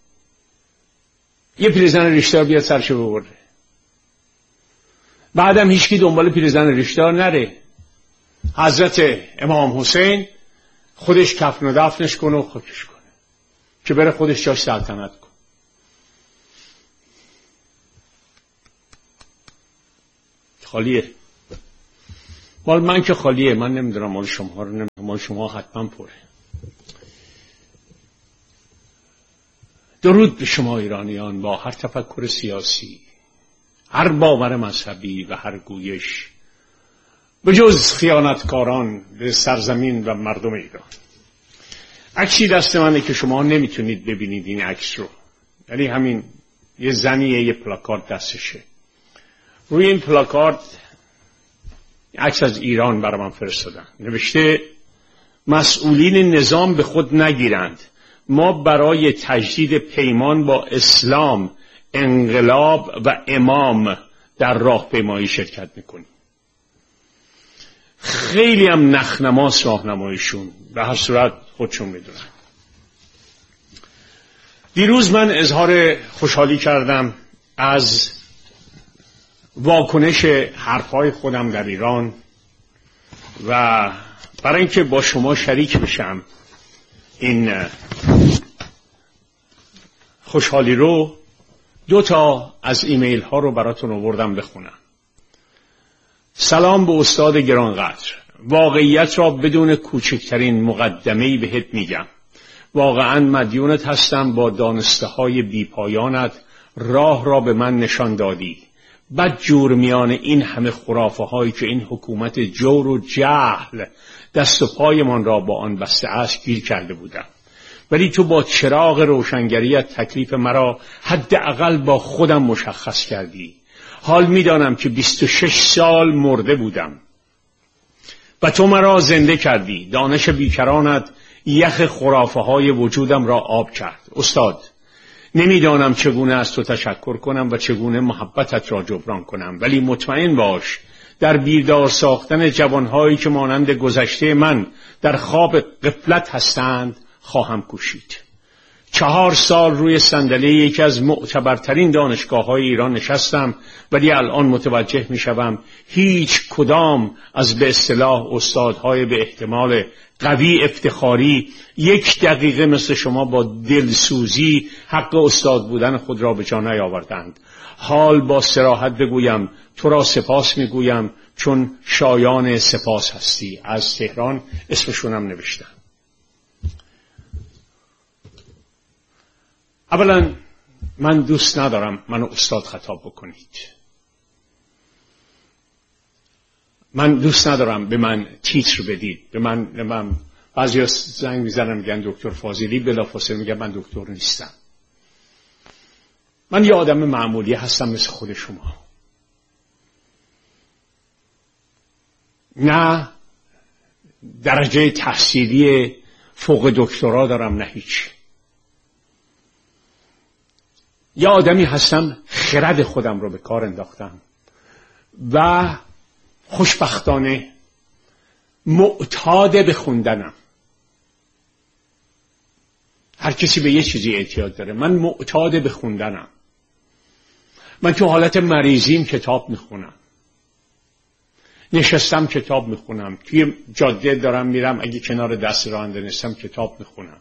یه پیرزن ریشدار بیاد سرشو ببره. بعدم هیچکی دنبال پیرزن ریشدار نره. حضرت امام حسین خودش کفن و دفنش کنه و خاکش کنه که بره خودش جاش سلطنت کنه. خالیه. مال من که خالیه، من نمیدونم مال شما رو نمیدونم، مال شما حتما پره. درود به شما ایرانیان با هر تفکر سیاسی، هر باور مذهبی و هر گویش، به جز خیانتکاران به سرزمین و مردم ایران. عکسی دست منه که شما نمیتونید ببینید این عکس رو، یعنی همین یه زنیه، یه پلاکارد دستشه. روی این پلاکارد عکس از ایران برای من فرستادن، نوشته مسئولین نظام به خود نگیرند، ما برای تجدید پیمان با اسلام، انقلاب و امام در راهپیمایی شرکت میکنیم. خیلی هم نخنماس راهنماییشون، به هر صورت خودشون میدونن. دیروز من اظهار خوشحالی کردم از واکنش حرفای خودم در ایران و برای اینکه با شما شریک بشم این خوشحالی رو، دو تا از ایمیل ها رو براتون آوردم بخونم. سلام به استاد گرانقدر، واقعیت را بدون کوچکترین مقدمه‌ای بهت میگم. واقعا مدیونت هستم، با دانسته های بی پایانت راه را به من نشان دادی. بد جور میان این همه خرافه هایی که این حکومت جور و جهل دست و پایمان را با آن بسته است گیر کرده بودم، ولی تو با چراغ روشنگریت تکلیف مرا حداقل با خودم مشخص کردی. حال میدانم که بیست و شش سال مرده بودم و تو مرا زنده کردی. دانش بیکرانت یخ خرافه های وجودم را آب کرد. استاد، نمیدانم چگونه از تو تشکر کنم و چگونه محبتت را جبران کنم، ولی مطمئن باش در بیدار ساختن جوانهایی که مانند گذشته من در خواب غفلت هستند خواهم کوشید. چهار سال روی صندلی یکی از معتبرترین دانشگاه‌های ایران نشستم، ولی الان متوجه می‌شوم هیچ کدام از به اصطلاح استادهای به احتمال قوی افتخاری یک دقیقه مثل شما با دلسوزی حق استاد بودن خود را به جا نیاوردند. حال با صراحت بگویم تو را سپاس میگویم، چون شایان سپاس هستی. از تهران اسمشونم نوشتم. اولا من دوست ندارم منو استاد خطاب بکنید. من دوست ندارم به من تیتر بدید. به من, به من بعضی زنگ میزنن میگن دکتر فاضلی، بلافاصله میگن من دکتر نیستم. من یه آدم معمولی هستم مثل خود شما. نه درجه تحصیلی فوق دکترا دارم، نه هیچ. یه آدمی هستم خرد خودم رو به کار انداختم و خوشبختانه معتاد به خوندنم. هر کسی به یه چیزی اعتیاد داره، من معتاد به خوندنم. من تو حالت مریضیم کتاب میخونم، نشستم کتاب میخونم، توی جاده دارم میرم اگه کنار دست راننده نیستم کتاب میخونم.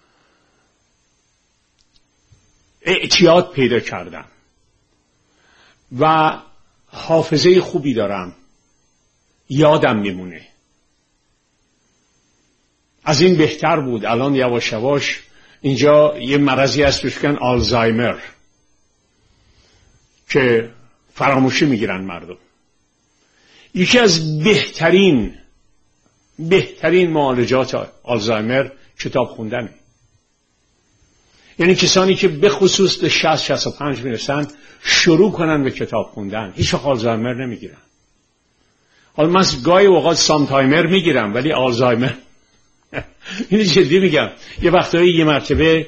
اعتیاد پیدا کردم و حافظه خوبی دارم، یادم میمونه. از این بهتر بود الان یواش یواش اینجا یه مرضی هست روش کن آلزایمر که فراموشی میگیرن مردم. یکی از بهترین بهترین معالجات آلزایمر کتاب خوندنه. یعنی کسانی که به خصوص به شصت شصت و پنج میرسن شروع کنن به کتاب خوندن، هیچ وقت آلزایمر نمیگیرن. حالا من گاهی اوقات سامتایمر میگیرم ولی آلزایمر اینو جدی میگم. یه وقتایی یه مرتبه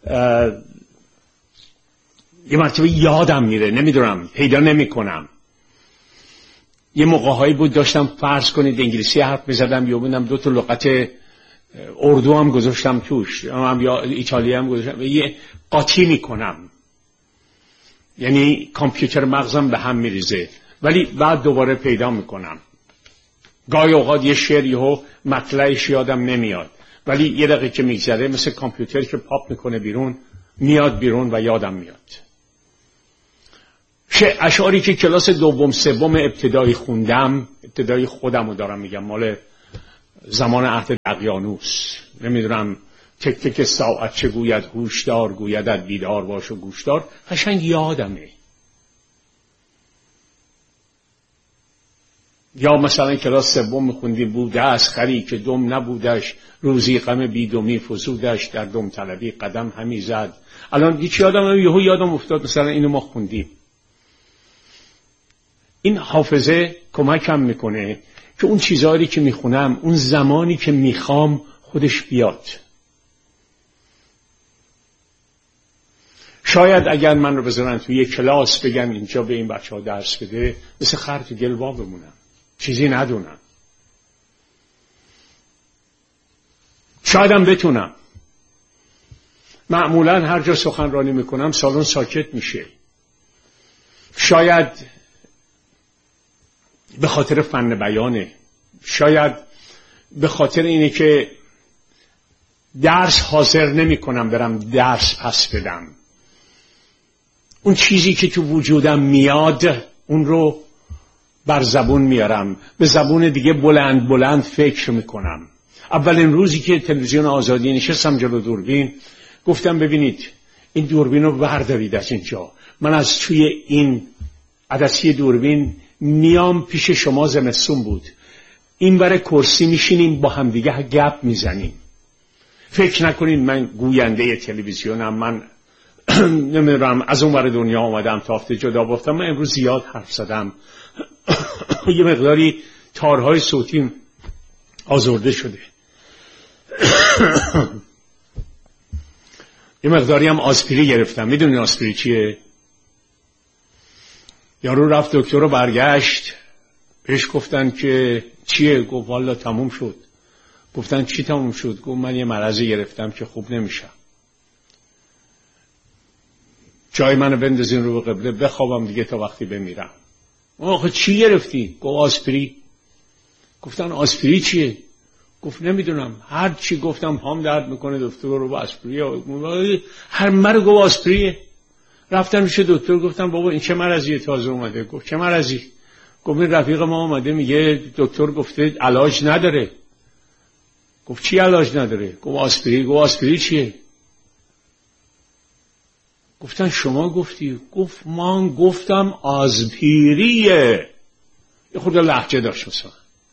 یه مرتبه یادم میره، نمیدونم پیدا نمیکنم. یه موقعهایی بود داشتم فرض کنید انگلیسی حرف میزدم یا بودم دو تا لغت اردو هم گذاشتم توش، هم یا ایتالیایی هم گذاشتم، یه قاطی میکنم، یعنی کامپیوتر مغزم به هم میریزه، ولی بعد دوباره پیدا میکنم. گاهی اوقات یه شعر یهو مطلعش یادم نمیاد، ولی یه دقیقه که میگذره مثل کامپیوتر که پاپ میکنه بیرون، میاد بیرون و یادم میاد. چه اشعاری که کلاس دوم سوم ابتدایی خوندم، ابتدایی خودم رو دارم میگم، مال زمان عهد دقیانوس، نمیدونم تک تک ساعت چه گوید هوشدار، گویدت بیدار باش و گوشدار، قشنگ یادمه. یا مثلا کلاس سوم میخوندیم بوده از خری که دم نبودش، روزی غم بیدمی فزودش، در دم طلبی قدم همی زد. الان هیچ یادم یهو یادم افتاد مثلا اینو ما خوندیم. این حافظه کمکم میکنه که اون چیزایی که میخونم اون زمانی که میخوام خودش بیاد. شاید اگر من رو بذارن توی یک کلاس بگن اینجا به این بچه ها درس بده، مثل خر تو گلوا بمونم، چیزی ندونم. شایدم بتونم. معمولا هر جا سخنرانی میکنم سالن ساکت میشه. شاید به خاطر فن بیانه، شاید به خاطر اینه که درس حاضر نمی کنم برم درس پس بدم. اون چیزی که تو وجودم میاد اون رو بر زبون میارم، به زبون دیگه بلند بلند فکر میکنم. اولین روزی که تلویزیون آزادی نشستم جلو دوربین، گفتم ببینید این دوربین رو بردارید از اینجا، من از توی این عدسی دوربین میام پیش شما. زمستون بود، این برای کرسی میشینیم با هم دیگه گپ میزنیم. فکر نکنین من گوینده تلویزیونم، من نمیدونم از اون ور دنیا آمدم تا هفته جدا بافتم. من امروز زیاد حرف زدم، یه مقداری تارهای صوتیم آزرده شده، یه مقداری هم آسپری گرفتم. میدونین آسپری چیه؟ یارو رفت دکتر رو برگشت، بهش گفتن که چیه؟ گفت والا تموم شد. گفتن چی تموم شد؟ گفت من یه مرضی گرفتم که خوب نمیشم. جای منو بندازین رو به قبله بخوابم دیگه تا وقتی بمیرم. آخه چی گرفتی؟ گفت آسپری. گفتن آسپری چیه؟ گفت نمیدونم، هر چی گفتم پام درد میکنه، دکتر رو با آسپری، هر مرو گفت آسپریه. رفتم میشه دکتر، گفتم بابا این چه مرضیه تازه اومده؟ گفت چه مرضی؟ گفت این رفیق ما اومده میگه دکتر گفته علاج نداره. گفت چی علاج نداره؟ گفت آسپری. گفت آسپری چیه؟ گفتن شما گفتی؟ گفت من گفتم آسپریه. یه خورده لهجه داشت مثلا.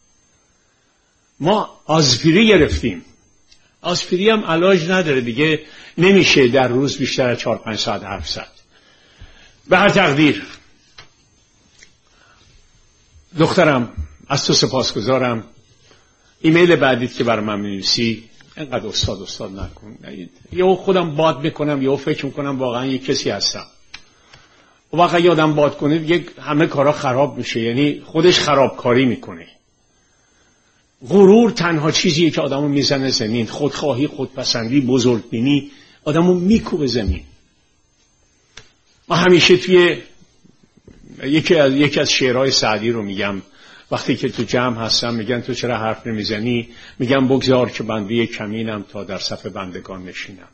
ما آسپری گرفتیم. آسپری هم علاج نداره دیگه، نمیشه در روز بیشتر از چهار پنج ساعت حرف زد. به هر تقدیر دخترم از تو سپاسگزارم. ایمیل بعدیت که برای من می‌نویسی اینقدر استاد استاد نکن. یا خودم باد میکنم یا فکر میکنم واقعا یک کسی هستم. و وقتی یادم باد کنه دیگه همه کارا خراب میشه، یعنی خودش خرابکاری میکنه. غرور تنها چیزیه که آدمو میزنه زمین. خودخواهی، خودپسندی، بزرگبینی آدمو میکوبه زمین. ما همیشه توی یکی از یکی از شعرهای سعدی رو میگم، وقتی که تو جمع هستم میگن تو چرا حرف نمیزنی؟ میگم بگذار که بنده کمینم تا در صف بندگان نشینم.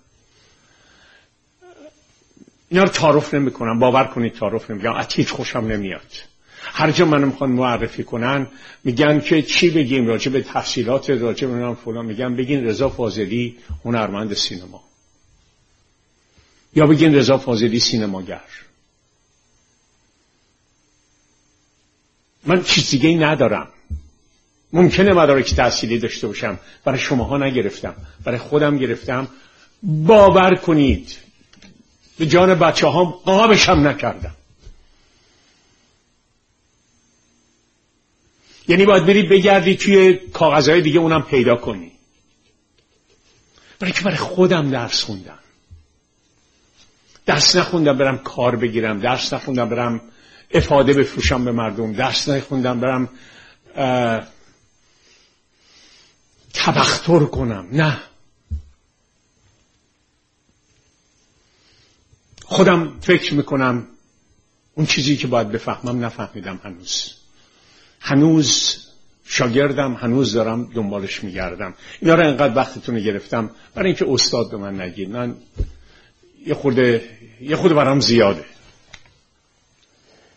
اینا رو تعارف نمیکنم، باور کنید تعارف نمیگم، از هیچ خوشم نمیاد. هر جا منو میخوان معرفی کنن میگن که چی بگیم راجع به تحصیلات، راجع به من فلان، میگن بگین رضا فاضلی هنرمند سینما، یا بگین رضا فاضلی سینماگر. من چیز دیگه ای ندارم. ممکنه مدارک تحصیلی داشته باشم، برای شماها نگرفتم، برای خودم گرفتم. باور کنید به جان بچه هام قابشم نکردم. یعنی باید بری بگردی توی کاغذهای دیگه اونم پیدا کنی. برای که برای خودم درس خوندم. درس نخوندم برم کار بگیرم، درس نخوندم برم افاده بفروشم به مردم، درس نخوندم برم تبختر کنم. نه، خودم فکر میکنم اون چیزی که باید بفهمم نفهمیدم. هنوز هنوز شاگردم، هنوز دارم دنبالش میگردم. اینا رو انقدر وقتتون رو گرفتم برای اینکه استاد به من نگید. من یه خورده یه خورده برام زیاده.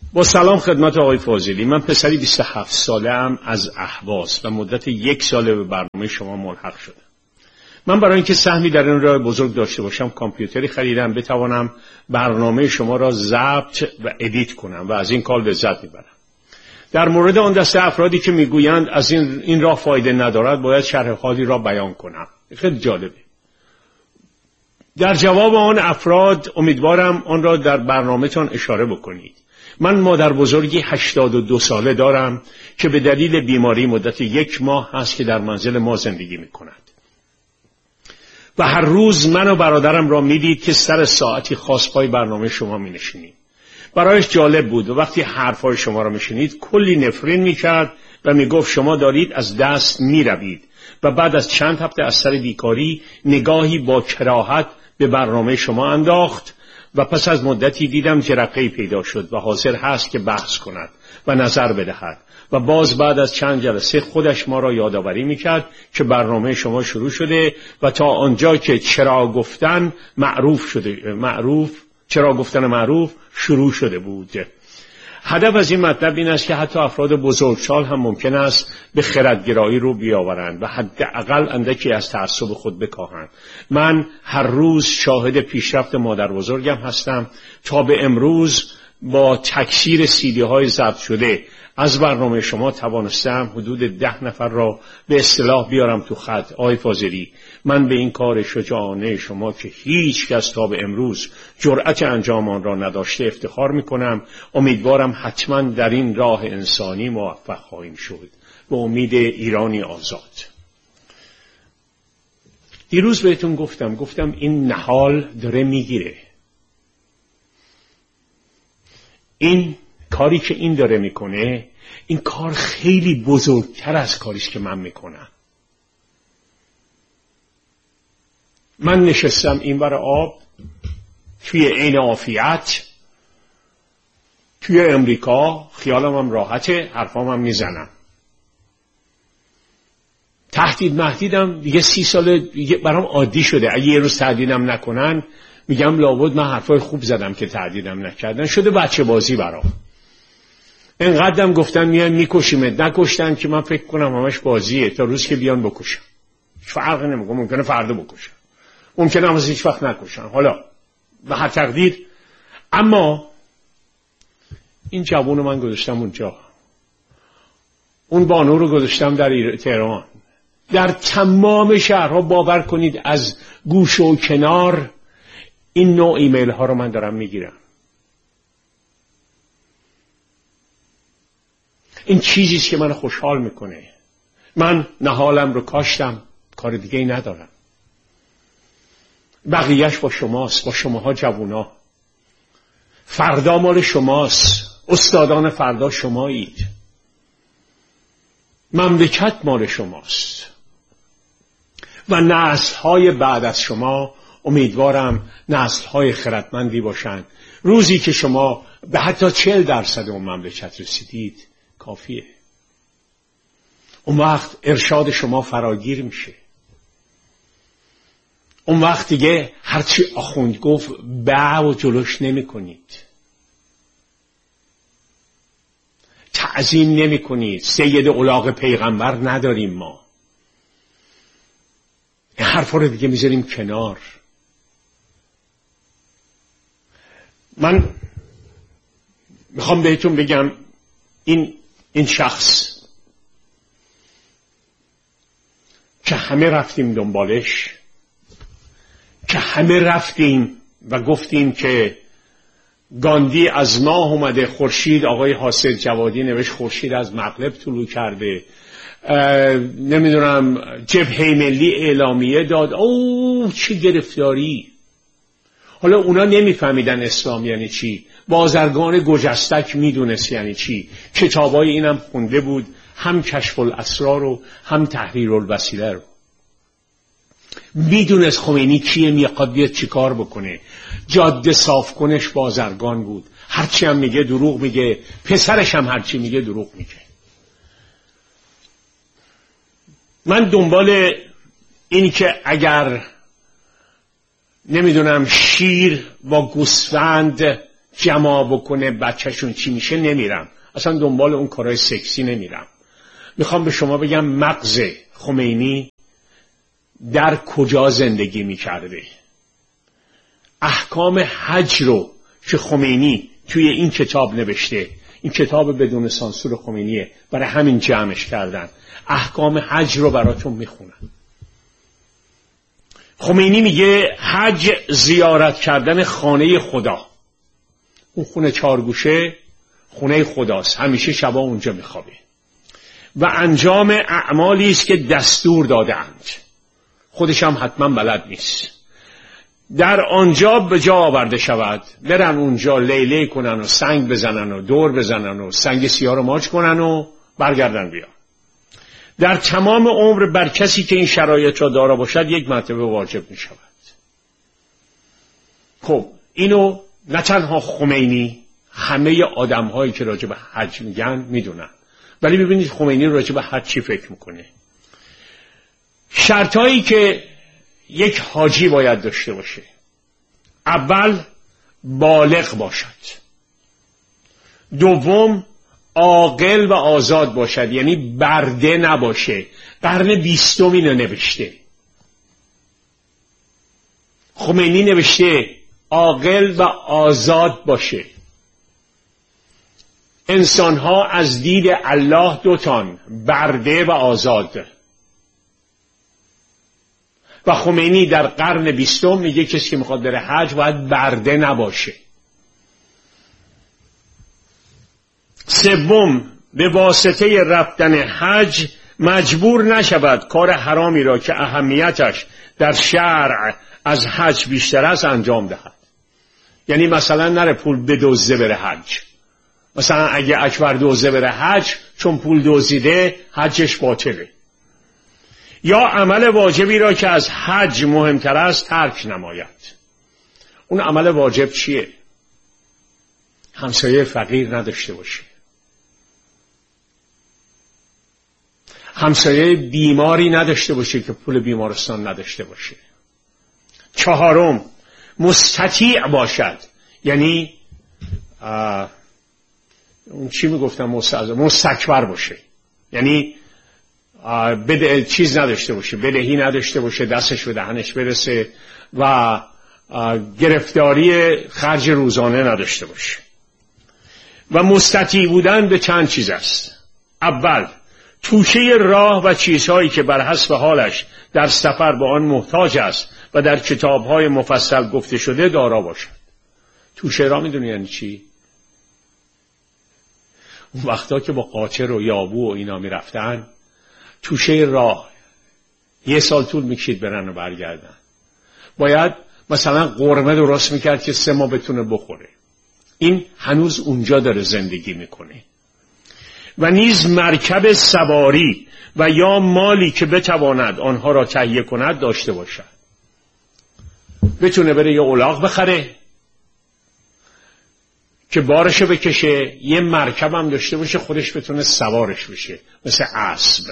با سلام خدمت آقای فاضلی. من پسری بیست و هفت ساله ام از اهواز و مدت یک ساله به برنامه شما ملحق شدم. من برای اینکه سهمی در این راه بزرگ داشته باشم کامپیوتری خریدم بتوانم برنامه شما را ضبط و ادیت کنم و از این کار لذت میبرم. در مورد آن دسته افرادی که میگویند از این این راه فایده ندارد باید شرح حالی را بیان کنم. خیلی جالبه. در جواب آن افراد امیدوارم آن را در برنامه‌تان اشاره بکنید. من مادر بزرگی هشتاد و دو ساله دارم که به دلیل بیماری مدت یک ماه هست که در منزل ما زندگی می کند. و هر روز من و برادرم را می دید که سر ساعتی خاص پای برنامه شما می نشینیم. برایش جالب بود و وقتی حرفای شما را می شنید کلی نفرین می کرد و می گفت شما دارید از دست می روید. و بعد از چند هفته از سر بیکاری نگاهی با کراهت به برنامه شما انداخت و پس از مدتی دیدم جرقه‌ای پیدا شد و حاضر هست که بحث کند و نظر بدهد و باز بعد از چند جلسه خودش ما را یادآوری میکرد که برنامه شما شروع شده و تا آنجا که چرا گفتن معروف شده معروف چرا گفتن معروف شروع شده بود. هدف از این مطلب این است که حتی افراد بزرگسال هم ممکن است به خردگرایی رو بیاورند و حداقل اندکی از تعصب خود بکاهند. من هر روز شاهد پیشرفت مادر بزرگم هستم. تا به امروز با تکثیر سیدی های ضبط شده از برنامه شما توانستم حدود ده نفر را به اصطلاح بیارم تو خط. آقای فاضلی، من به این کار شجاعانه شما که هیچ کس تا به امروز جرأت انجام آن را نداشته افتخار میکنم. امیدوارم حتما در این راه انسانی موفق خواهیم شد. به امید ایرانی آزاد. دیروز بهتون گفتم گفتم این نهال داره میگیره. این کاری که این داره میکنه این کار خیلی بزرگتر از کاریش که من میکنم. من نشستم این بر آب توی عین عافیت توی امریکا، خیالم هم راحته، حرفام هم میزنم. تهدید مهدیدم دیگه سی ساله دیگه برام عادی شده. اگه یه روز تهدیدم نکنن میگم لابد من حرفای خوب زدم که تهدیدم نکردن. شده بچه بازی برام. اینقدرم گفتن میان میکشیمت، نکشتن که من فکر کنم همش بازیه تا روز که بیان بکشن. فرق نمیکنه، ممکنه فردا بکشن، ممکنه هم از هیچ وقت نکشن. حالا به هر تقدیر، اما این جوانو من گذاشتم اونجا، اون بانو رو گذاشتم در تهران، در تمام شهرها. باور کنید از گوش و کنار این نوع ایمیل ها رو من دارم میگیرم. این چیزیست که من خوشحال میکنه. من نهالم رو کاشتم، کار دیگه ای ندارم. بقیهش با شماست، با شماها جوونا. فردا مال شماست. استادان فردا شمایید. مملکت مال شماست و نسل‌های بعد از شما امیدوارم نسل‌های خردمندی باشند. روزی که شما به حتی چهل درصد اون مملکت رسیدید کافیه. اون وقت ارشاد شما فراگیر میشه. اون وقت دیگه هرچی آخوند گفت به و جلوش نمی کنید، تعظیم نمی کنید. سید الاغ پیغمبر نداریم ما. این حرفا رو دیگه میذاریم کنار. من میخوام بهتون بگم این این شخص که همه رفتیم دنبالش، که همه رفتیم و گفتیم که گاندی از ماه اومده، خورشید، آقای حاسد جوادی نوشت خورشید از مغرب طلوع کرده، نمیدونم جبهه ملی اعلامیه داد. اوه چه گرفتاری. حالا اونا نمیفهمیدن اسلام یعنی چی. بازرگان گجستک میدونست یعنی چی. کتابای اینم خونده بود، هم کشف الاسرار رو هم تحریر الوسیله رو. میدونست خمینی کیه، میخواد بیاد چی کار بکنه. جاده صاف کنش بازرگان بود. هرچی هم میگه دروغ میگه، پسرش هم هرچی میگه دروغ میگه. من دنبال این که اگر نمیدونم شیر با گوسفند جمع بکنه بچهشون چی میشه نمیرم، اصلا دنبال اون کارهای سکسی نمیرم. میخوام به شما بگم مغز خمینی در کجا زندگی میکرده. احکام حج رو که خمینی توی این کتاب نوشته، این کتاب بدون سانسور خمینیه، برای همین جمعش کردن، احکام حج رو براتون میخونن. خمینی میگه حج زیارت کردن خانه خدا. اون خونه چارگوشه خونه خداست، همیشه شبا اونجا میخوابه و انجام اعمالی است که دستور داده‌اند، خودش هم حتما بلد نیست. در آنجا به جا آورده شود، برن اونجا لیله کنن و سنگ بزنن و دور بزنن و سنگ سیاه رو ماچ کنن و برگردن بیان. در تمام عمر بر کسی که این شرایط را دارا باشد یک مرتبه واجب می شود. خب اینو نه تنها خمینی، همه آدم هایی که راجع به حج میگن میدونن، ولی ببینید خمینی راجع به حج چی فکر میکنه. شرط هایی که یک حاجی باید داشته باشه: اول بالغ باشد، دوم عاقل و آزاد باشد، یعنی برده نباشه. قرن بیستم اینو نوشته، خمینی نوشته عاقل و آزاد باشه. انسانها از دید الله دوتان، برده و آزاد. و خمینی در قرن بیستم میگه کسی که میخواد بره حج باید برده نباشه. سوم، به واسطه رفتن حج مجبور نشود کار حرامی را که اهمیتش در شرع از حج بیشتر است انجام دهد. یعنی مثلا نره پول بدزده بره حج. مثلا اگه اکبر دزده بره حج، چون پول دزدیده حجش باطله. یا عمل واجبی را که از حج مهمتر است ترک نماید. اون عمل واجب چیه؟ همسایه فقیر نداشته باشه، همسایه بیماری نداشته باشه که پول بیمارستان نداشته باشه. چهارم، مستطیع باشد، یعنی اون چی میگفتم مستکبر باشه، یعنی بده چیز نداشته باشه، بدهی نداشته باشه، دستش به دهنش برسه و گرفتاری خرج روزانه نداشته باشه. و مستطیع بودن به چند چیز است. اول، توشه راه و چیزهایی که بر حسب حالش در سفر به آن محتاج است و در کتاب‌های مفصل گفته شده دارا باشد. توشه راه میدونی یعنی چی؟ اون وقتا که با قاچر و یابو و اینا میرفتن، توشه راه یه سال طول میکشید برن و برگردن. باید مثلا قرمه درست میکرد که سه ماه بتونه بخوره. این هنوز اونجا داره زندگی میکنه. و نیز مرکب سواری و یا مالی که بتواند آنها را تهیه کند داشته باشد. بتونه بره یه الاغ بخره که بارشو بکشه، یه مرکب هم داشته باشه خودش بتونه سوارش بشه، مثل اسب.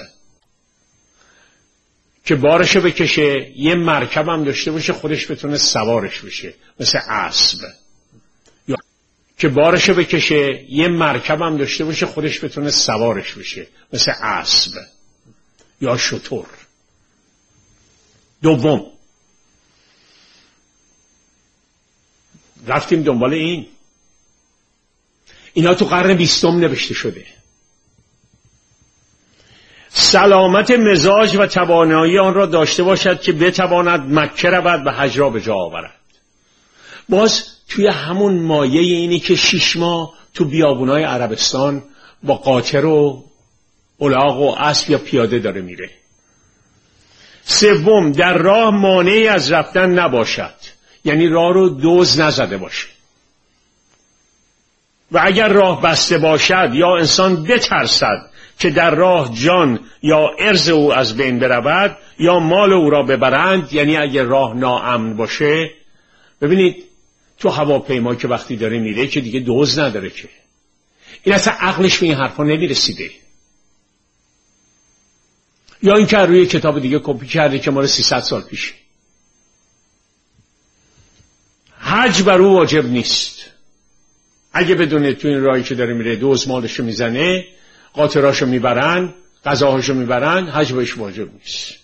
که بارشو بکشه، یه مرکب هم داشته باشه خودش بتونه سوارش بشه، مثل اسب. یا که بارشو بکشه، یه مرکب هم داشته باشه خودش بتونه سوارش بشه، مثل اسب یا شتر. دوم، رفتیم دنبال این. اینا تو قرن بیستم نوشته شده. سلامت مزاج و توانایی آن را داشته باشد که بتواند مکه رود و حج را به جا آورد. باز توی همون مایه اینی که شش ماه تو بیابونای عربستان با قاطر و الاغ و اسب یا پیاده داره میره. سوم، در راه مانعی از رفتن نباشد، یعنی راه رو دوز نزده باشه. و اگر راه بسته باشد یا انسان بترسد که در راه جان یا عرض او از بین برود یا مال او را ببرند، یعنی اگر راه ناامن باشه. ببینید تو هواپیما که وقتی داره میره که دیگه دوز نداره که، این اصلا عقلش به این حرفا نمیرسیده. یا این که روی کتاب دیگه کپی کرده که مال سیصد سال پیشه. حج بر او واجب نیست. اگه بدونه تو این راهی که داره میره دوز مالشو میزنه، قاطراشو میبرن، غذاهاشو میبرن، حج بهش واجب نیست.